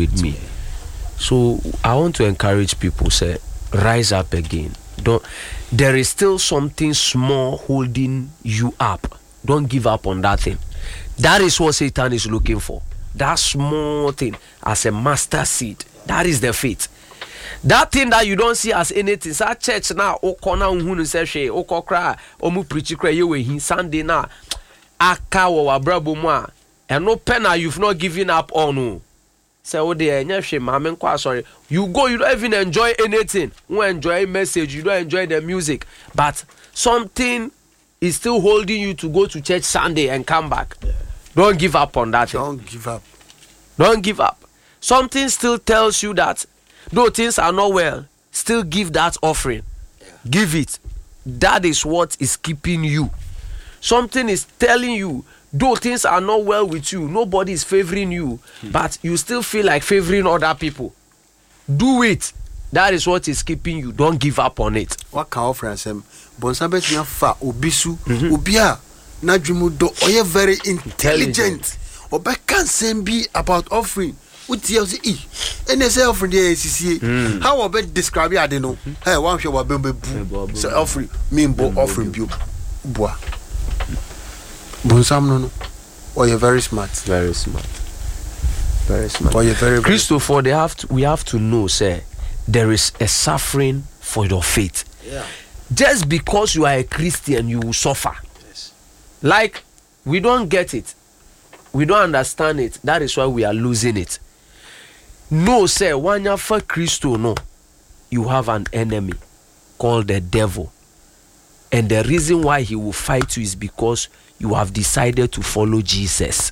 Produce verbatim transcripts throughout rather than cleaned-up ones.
with me. So I want to encourage people, say, rise up again. Don't. There is still something small holding you up. Don't give up on that thing. That is what Satan is looking for. That small thing as a master seed. That is the faith. That thing that you don't see as anything. Sa church now, o kona unhunu se she, o kokra, o mu preach kra ye we hin Sunday na aka wo wa brabo mu a. And no penna you've not given up on. No. Say oh dear, sorry. You go, you don't even enjoy anything. You enjoy message, you don't enjoy the music. But something is still holding you to go to church Sunday and come back. Yeah. Don't give up on that. Don't thing. give up. Don't give up. Something still tells you that though things are not well, still give that offering. Yeah. Give it. That is what is keeping you. Something is telling you, though things are not well with you, nobody is favoring you, hmm. but you still feel like favoring other people. Do it. That is what is keeping you. Don't give up on it. What can offer them? Bonsabet fa obisu obia na dwumudo oye very intelligent. Oba can same be about offering. What you say? Any say offering there is how oba describe it? I don't know. Hey, one show oba be so offering mean bo offering bu boa. Bonsam no no. Oh, you're very smart. Very smart. Very smart. Oh, you're very, very Christopher, they have to, we have to know, say, there is a suffering for your faith. Yeah. Just because you are a Christian, you will suffer. Yes. Like, we don't get it. We don't understand it. That is why we are losing it. No, say, when you for Christo, no, you have an enemy called the devil. And the reason why he will fight you is because you have decided to follow Jesus.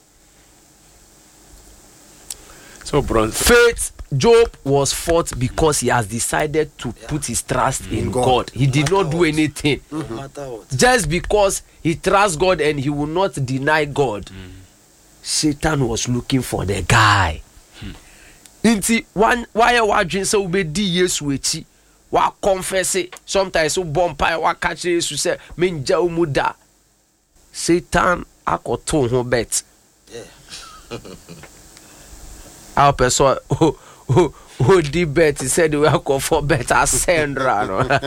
So, bro, faith, Job was fought because he has decided to yeah. put his trust mm-hmm. in God. God. He no did not do what. anything. Mm-hmm. Just because he trusts God and he will not deny God. Mm. Satan was looking for the guy. Inti one why you watching so be di Yesu wa confess it. Sometimes so bompa wa catch Jesus say menja umuda. Satan akoto ho bet. Yeah. Our person who who who did bet, he said we are call for better Sandra.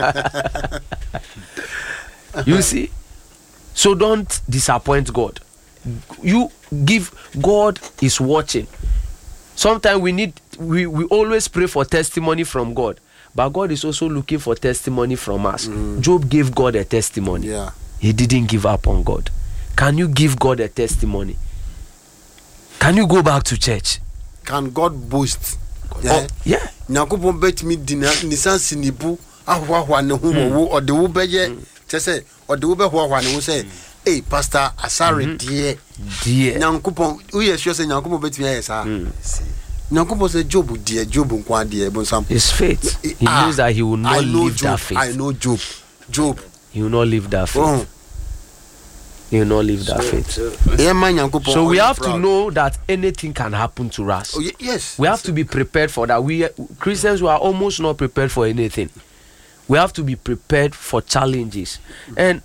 No? You see? So don't disappoint God. You give, God is watching. Sometimes we need we, we always pray for testimony from God. But God is also looking for testimony from us. Mm. Job gave God a testimony. Yeah. He didn't give up on God. Can you give God a testimony? Can you go back to church? Can God boast? Yeah. Oh, yeah. Nyankopon bet me dina nisan sinibu ahwahwa ne ho wo ode wo beye chese ode wo be hwahwa ne wo say eh pastor Asare die die Nyankopon wo ye sure say Nyankopon bet me yes ah Nyankopon say Job die Job nkwa die bon sam his faith he ah, knows that he will not leave Job, that faith. I know Job Job he will not leave that faith. Oh. He will not leave that so, faith. So, so we have to know that anything can happen to us. Oh, yes. We have to be prepared for that. We Christians who are almost not prepared for anything. We have to be prepared for challenges. And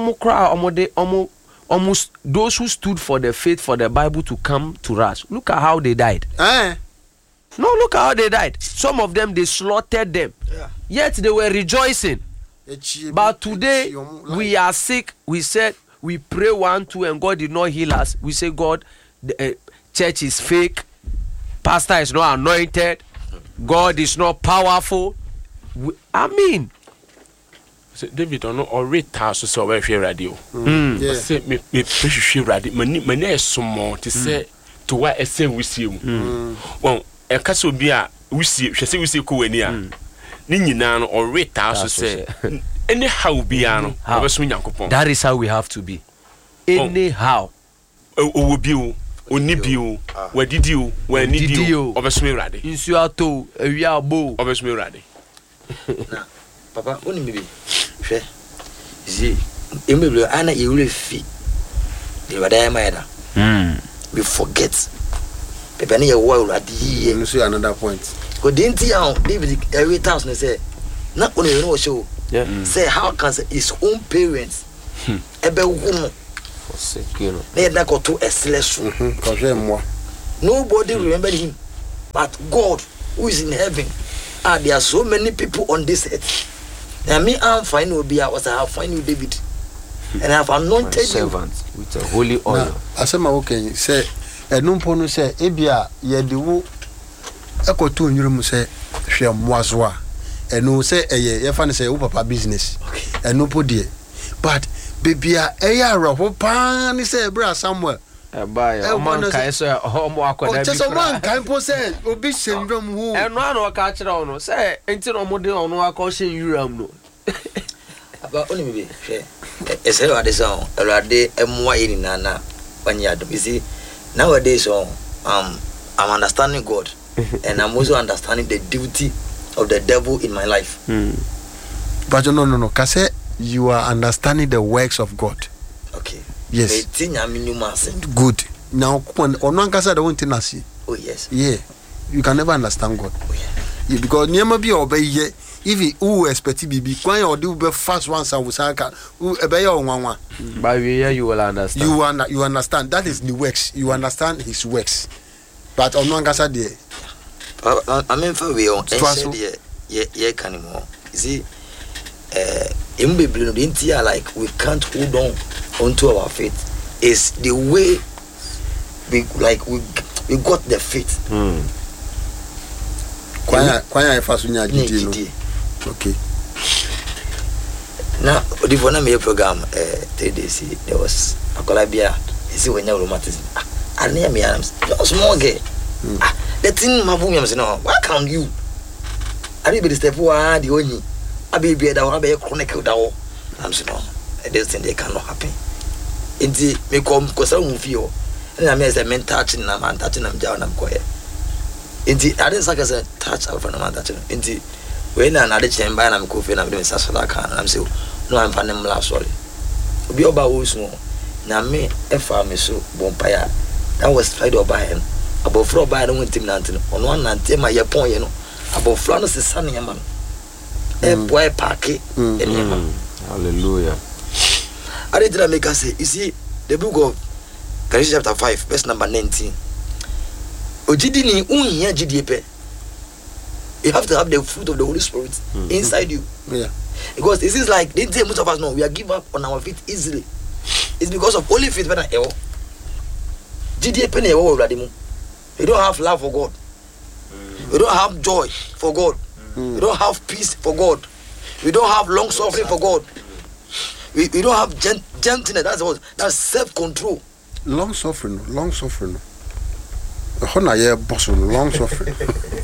almost those who stood for the faith for the Bible to come to us. Look at how they died. Eh? No, look at how they died. Some of them they slaughtered them. Yeah. Yet they were rejoicing. But today we are sick. We said we pray one, two, and God did not heal us. We say, God, the uh, church is fake. Pastor is not anointed. God is not powerful. We, I mean, so David don't know or read task so we hear radio. Mm. Yeah. Say me me push radio. Many many small to say to what I say we see. Well, a castle be a we see. She say we see ko weni a. Ni nyina no or read task say. Anyhow, Biano, that is how we have to be. Anyhow, oh, you, Onibio, where did you, where did you, of a smell ready? In Suato, a real bow of a smell ready. Papa, only maybe. See, Emily, Anna, you will feed. They were there, matter. We forget. Penny a world at the year. You see another point. Go didn't see how David every thousand say, not only you know show. Yeah. Mm. Say how can say his own parents ebe woman for sake you know they that got to a slash mhm nobody remember him But God, who is in heaven, ah, there are so many people on this earth. Now me, I'm fine will be was I have fine you, David, and I have anointed you servant with a holy oil. Asema okay say enum pono say ebia ye de wo ekoto onwurum say hwe moazo a enu say eye ye fa ne say wo papa business enu po de but bebia eya aroho pa ni say bra Samuel Eba ya man kai so homo akoda bi. O tese man kan po say obi hyenwam hu. Enu ana o ka kire ono say enti no mo de ono akọ hyenwuram no. Aba oni me be hwe. Ese wa de so Ewurade emwa ye ni nana wanya adom. You see nowadays so um I'm understanding God and I'm also understanding the duty of the devil in my life. Mm. But no no no ka say you are understanding the works of God. Okay. Yes. Good. Now, on one case, don't see. Oh yes. Yeah, you can never understand God. Oh yeah. Yeah, because never be obey. Yeah, if you expect to be, when you do be fast once, I will say, "Who obey your one one." By the you will understand. You under, you understand. That is the works. You understand His works. But on one case, there. I mean, for we on. Yeah, yeah, yeah. Can you more? You see, uh, in Bible, the like we can't hold on onto our faith. Is the way we like we we got the faith. Mm. Kwanya kwanya ifasu nya gidi no. Okay. Now, the one me program uh three days there was a Colabia. You see when you rheumatism. Ah, near me I'm small girl. Ah, the thing my boom say no. Why can't you? I be the step one the only. I be be that one be chronic that one. I'm saying no. This thing they cannot happen. Inti me come kosa mu fio na me say men touching na man touching am jaw na ko he inti ade saka say touch alfa na man touching inti we na na de chemba na me ko fe na me say sola kan na me say no am fa ne mla sorry obi oba wo so na me e fa me so bompaya that was Friday oba hen abofro oba na wontim na ntino ono na ntem ma ye pon ye no abofro no sesa ne yama e boy parke e ne yama. Hallelujah. I did make us say, you see, the book of Galatians chapter five, verse number nineteen. Ojidini unya jidipe. You have to have the fruit of the Holy Spirit mm-hmm. inside you. Yeah. Because this is like they say most of us know we are give up on our faith easily. It's because of only faith when I ever. Jidipe ne ewo radimu. You don't have love for God. You don't have joy for God. You don't have peace for God. You don't have long suffering for God. We, we don't have gent- gentleness. That's what. That's self-control. Long suffering, long suffering. Hona ye boss long suffering.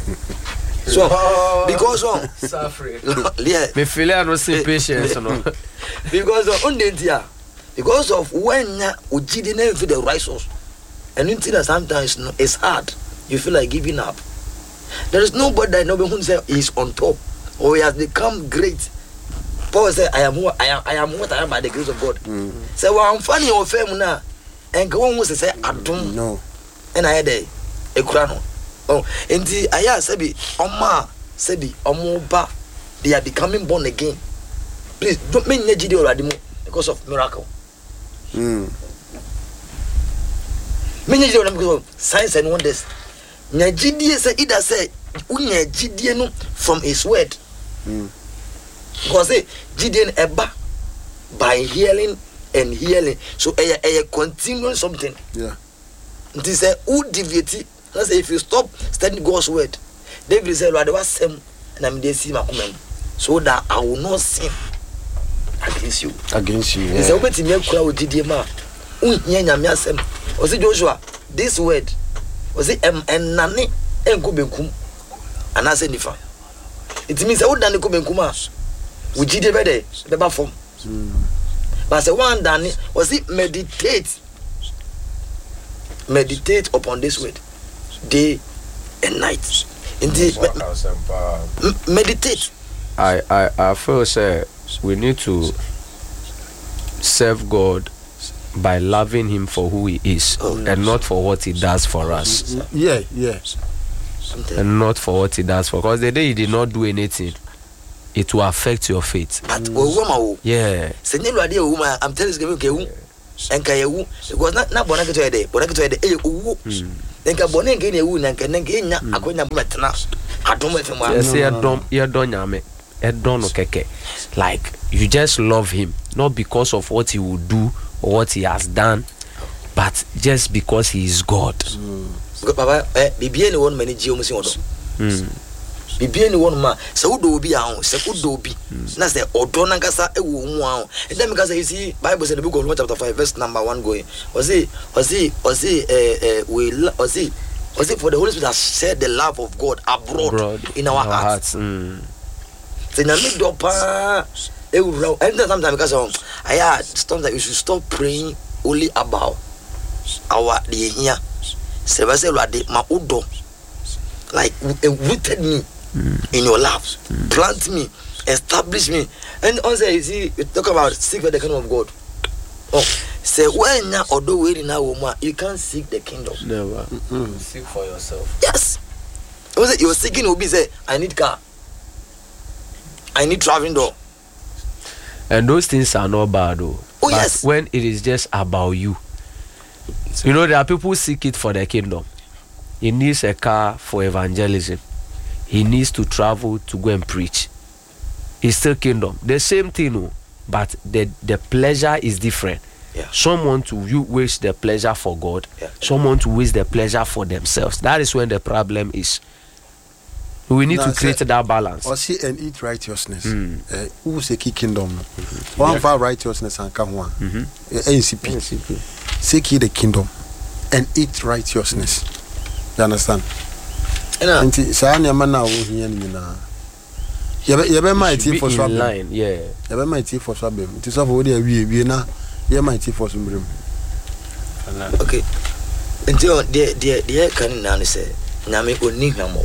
So because of suffering, yeah, me feel I no see patience no. Because of undentia, because of when you didn't feel the righteous, and until that sometimes it's hard. You feel like giving up. There is nobody that nobody who say he's on top or he has become great. Paul said, I am what I am, I am what I am by the grace of God. Mm. So well, I'm funny or fame now. And go on with say, I don't know. And I had a crano. Oh, and the Aya Sebi, Oma Sebi, Omoba, they are becoming born again. Please don't make Nejidi already because of miracle. Mm. Many because of signs and wonders. Nejidi say either say, Unya from his word. Mm. Because say Gideon eba by hearing and hearing, so a a continuing something. Yeah. It is a who deviate. Let's say if you stop studying God's word, David said, "Lord, was same and I'm dey see my comment, so that I will not sin against you." Against you. It's a bit me kura o Gideon ma. Unya nyame asem. O say Joshua, this word, o say em enane enko benkum, anase nifa. It means I would done ko benkum a. We did it better, the bathroom. But the one done was it meditate, meditate upon this word, day and night. Indeed, me- meditate. I, I, I feel say we need to serve God by loving Him for who He is, oh, and not for what He does for us. Yeah, yeah. And not for what He does for us. Because the day He did not do anything, it will affect your faith. But mm. yeah. I'm telling you, okay. enka yewu because na na bona keto yede bona keto yede e owu enka bona enka ne yewu na enka enka enya akonya metena adom efem a yes e don e don nyame e don no keke like you just love him not because of what he will do or what he has done but just because he is God. mm. Baba eh bibie ne won mani ji omusi wodo mm. bibie ne won ma se wodo obi a ho se wodo obi na se odo na nkasa e wo mu a ho and then because you see Bible say in the book of Romans chapter five verse number one going was it was it was it eh eh we was it was it for the Holy Spirit has shared the love of God abroad, abroad in our, our hearts. mm. Say na me do pa e wo and then sometimes because um I had sometimes that you should stop praying only about our the here say we say ma udo like rooted me mm. in your love mm. plant me establish me and also you see you talk about seek for the kingdom of God. Oh say when ya odo we na wo ma you can't seek the kingdom never. Mm-hmm. Seek for yourself. yes was it you're seeking obi say I need car I need traveling door and those things are not bad though. Oh but yes, when it is just about you, you know there are people who seek it for the kingdom. He needs a car for evangelism. He needs to travel to go and preach. It's still kingdom. The same thing, no, but the the pleasure is different. Yeah. Someone to you wish the pleasure for God. Yeah. Someone to wish the pleasure for themselves. That is when the problem is. We need Now, to create say, that balance. or see and eat righteousness. Mm. Uh, who say key kingdom? Mm-hmm. One for righteousness and come one. N C P. Seek ye the kingdom and eat righteousness. You understand? And say, "I am now here." You be you be mighty for swab line, yeah. You be mighty for swab. It is of what we we na. You mighty for some. Okay. Until the the the can now say, "Nami oni hamo."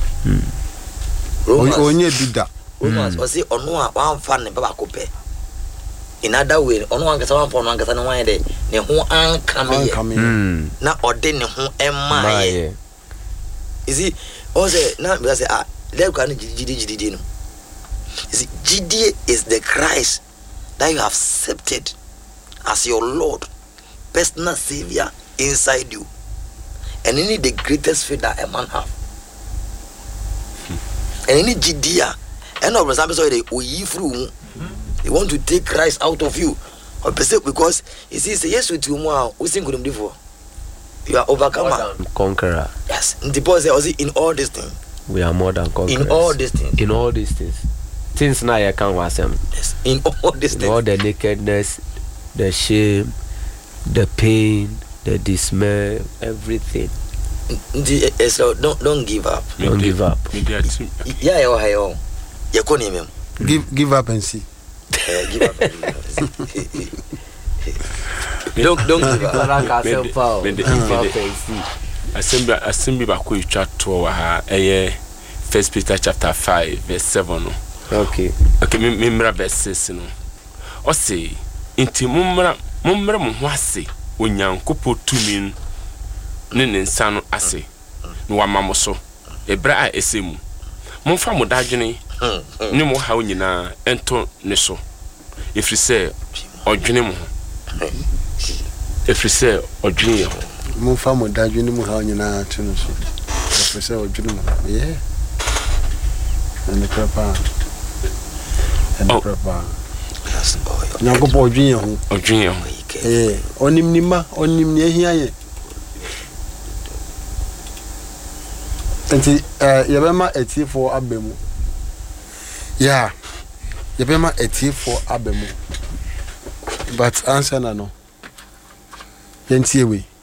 Onye bida. Romans was it ono a wan fa ne baba ko pe. In other way, ono an kasa wan fa ono an kasa no wan de ne ho an kame na ode ne ho emma ye. Is it also now because say ah let go and gidi gidi no. Is it gidi is the Christ that you have accepted as your Lord, personal savior inside you. And you need the greatest faith that a man have. And any Judea, and of example, so they through they want to take Christ out of you, or because he says yes with you more. We sing with him before. You are overcomer, conqueror. Yes, and the boy says in all these things. We are more than conquerors. In all these things. In all these things. Things now you can't watch them. Yes. In all these in things. All the nakedness, the shame, the pain, the dismay, everything. So don't don't give up. Don't give up. Yeah, yeah, yeah. You can't even give give up and see. Uh, give up. And see. don't don't give up. Assembly assembly ba ko itwa to ha eh First Peter chapter five verse seven no. Okay. Okay, me me mra verse six no. O say inti mumra mumra mo ho ase onyankopo tumi ne ne nsa no ase no wa mamo so ebra a esemu momfa mo dadwene ne mo ha onyina ento ne so efri se odwene mo efri se odwene ye ho momfa mo dadwene mo ha onyina ento ne so efri se odwene mo yeah and the prepare and the prepare nyango po odwene ye ho odwene ye ho eh onim nima onim ne hia ye Enti eh yebema eti for abemu. Yeah. Yebema eti for abemu. But answer na no. Yenti ewe.